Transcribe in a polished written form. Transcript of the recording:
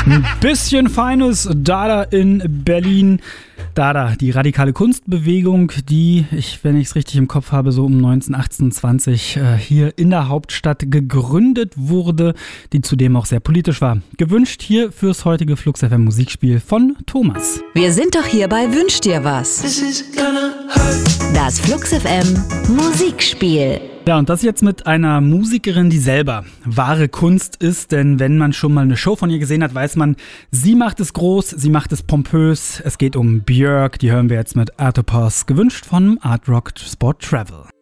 Ein bisschen feines Dada in Berlin. Dada, die radikale Kunstbewegung, die, wenn ich es richtig im Kopf habe, so um 1928 hier in der Hauptstadt gegründet wurde, die zudem auch sehr politisch war. Gewünscht hier fürs heutige Flux FM Musikspiel von Thomas. Wir sind doch hier bei Wünsch dir was. Das Flux FM Musikspiel. Ja, und das jetzt mit einer Musikerin, die selber wahre Kunst ist, denn wenn man schon mal eine Show von ihr gesehen hat, weiß man, sie macht es groß, sie macht es pompös. Es geht um Björk, die hören wir jetzt mit Artopos, gewünscht von Art Rock Sport Travel.